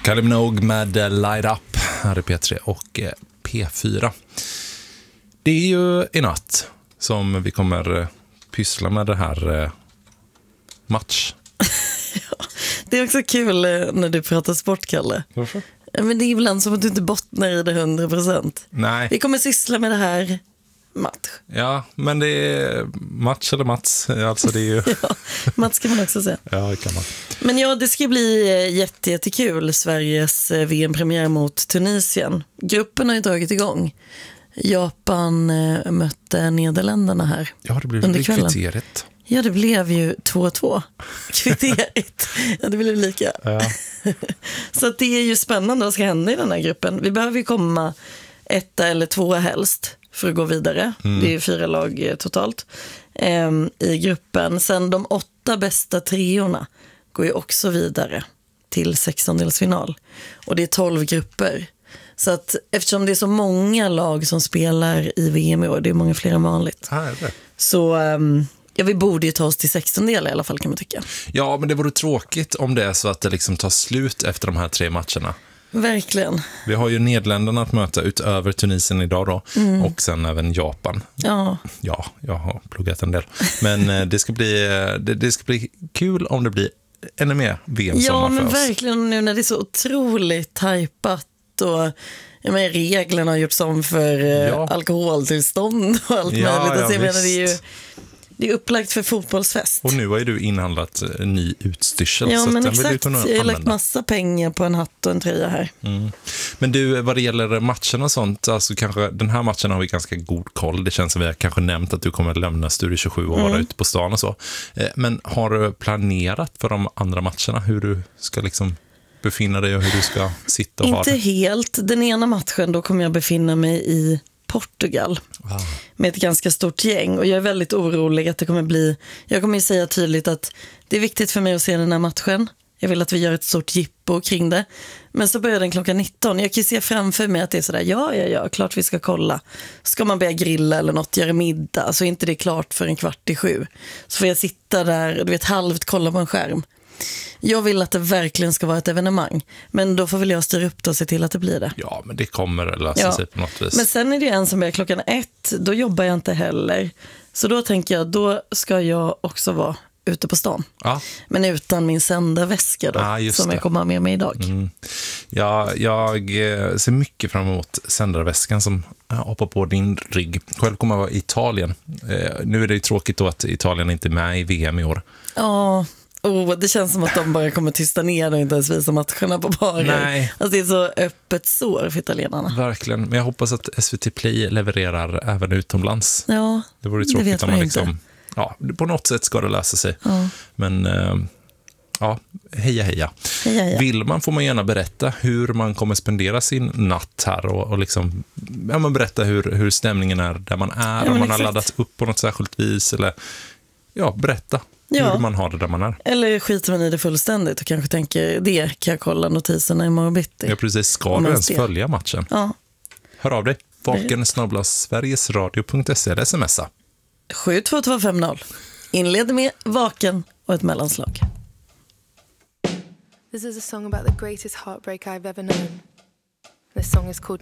Kylie Minogue med Light Up här i P3 och P4. Det är ju i natt som vi kommer pyssla med det här match. Ja, det är också kul när du pratar sport, Kalle. Varför? Men det är ibland som att du inte bottnar i det 100%. Nej. Vi kommer syssla med det här match. Ja, men det är match eller Mats. Alltså det är ju... Ja, Mats kan man också säga. Ja, det kan man. Men ja, det ska bli jättekul. Sveriges VM-premiär mot Tunisien. Gruppen har ju dragit igång. Japan mötte Nederländerna här. Ja, det blev under kvällen. kriteriet. Ja, det blev ju 2-2. Kriteriet. Ja, det blev lika. Ja. Så att det är ju spännande vad ska hända i den här gruppen. Vi behöver ju komma 1 eller 2 helst för att gå vidare. Det är ju 4 lag totalt i gruppen. Sen de 8 bästa treorna går ju också vidare till 16-delsfinal. Och det är 12 grupper. Så att eftersom det är så många lag som spelar i VM i år, det är många fler än vanligt. Är det? Så ja, vi borde ju ta oss till 16-del i alla fall, kan man tycka. Ja, men det vore tråkigt om det är så att det liksom tar slut efter de här 3 matcherna. Verkligen. Vi har ju Nederländerna att möta utöver Tunisien idag då. Och sen även Japan. Ja. Ja, jag har pluggat en del. Men det ska bli kul om det blir ännu mer VM-sommar Ja, men för oss. verkligen nu när det är så otroligt tajpat och ja, men reglerna har gjorts om för alkoholtillstånd och allt möjligt. Alltså, jag menar, det är upplagt för fotbollsfest. Och nu har ju du inhandlat en ny utstyrsel. Ja, så men den vill exakt. du kunna Jag har lagt använda. massa pengar på en hatt och en tröja här. Men du, vad det gäller matcherna och sånt, alltså kanske den här matchen har vi ganska god koll. Det känns som vi har kanske nämnt att du kommer att lämna Studio 27 och vara ute på stan och så. Men har du planerat för de andra matcherna hur du ska liksom befinna dig och hur du ska sitta och ha Inte det? helt. Den ena matchen då kommer jag befinna mig i Portugal med ett ganska stort gäng och jag är väldigt orolig att det kommer bli, jag kommer ju säga tydligt att det är viktigt för mig att se den här matchen. Jag vill att vi gör ett stort jippo kring det. Men så börjar den klockan 19. Jag kan ju se framför mig att det är sådär, ja, klart vi ska kolla. Ska man börja grilla eller något, göra middag, så är inte det klart för 6:15. Så får jag sitta där och du vet halvt kolla på en skärm. Jag vill att det verkligen ska vara ett evenemang. Men då får väl jag styra upp det och se till att det blir det. Ja, men det kommer lösa sig på något vis. Men sen är det en som börjar klockan 1. Då jobbar jag inte heller. Så då tänker jag, då ska jag också vara ute på stan. Ja. Men utan min sändarväska då, som jag kommer med mig idag. Ja, jag ser mycket fram emot sändarväskan som hoppar på din rygg. Själv kommer jag vara i Italien. Nu är det ju tråkigt då att Italien inte är med i VM i år. Ja, det känns som att de bara kommer tysta ner och inte ens visa matcherna på barer. Nej. Alltså det är så öppet sår för italienarna. Verkligen, men jag hoppas att SVT Play levererar även utomlands. Ja, det vore tråkigt vet om man man liksom... inte. Ja, på något sätt ska det lösa sig. Ja. Men ja, heja. Vill man får man gärna berätta hur man kommer spendera sin natt här och liksom, man berätta hur stämningen är där man är, om man har laddat upp på något särskilt vis eller berätta hur man har det där man är. Eller skiter man i det fullständigt och kanske tänker, det kan jag kolla notiserna i morgon bitti. Ja, precis. Ska du ens följa matchen? Ja. Hör av dig. vaken@sverigesradio.se eller smsa. 72250. Inleder med vaken och ett mellanslag. This is a song about the greatest heartbreak I've ever known. This song is called